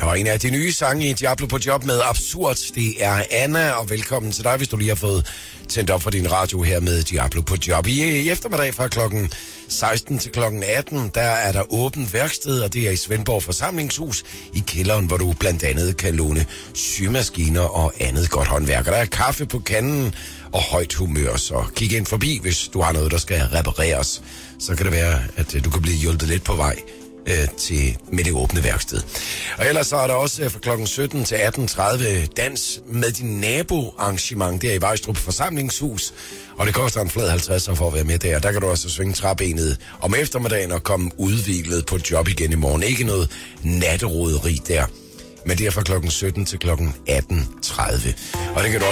Og en af de nye sange i Diablo på job med Absurd, det er Anna, og velkommen til dig, hvis du lige har fået tændt op for din radio her med Diablo på job. I eftermiddag fra klokken 16 til klokken 18, der er der åbent værksted, og det er i Svendborg Forsamlingshus i kælderen, hvor du blandt andet kan låne symaskiner og andet godt håndværk. Der er kaffe på kanden og højt humør, så kig ind forbi, hvis du har noget, der skal repareres. Så kan det være, at du kan blive hjulpet lidt på vej med det åbne værksted. Og ellers så er der også fra klokken 17 til 18.30 dans med din nabo arrangement der i Vejstrup Forsamlingshus. Og det koster en flad 50 for at være med der. Der kan du også svinge træbenet om eftermiddagen og komme udviklet på job igen i morgen. Ikke noget natteroderi der. Men det er fra klokken 17 til klokken 18.30. Og det kan du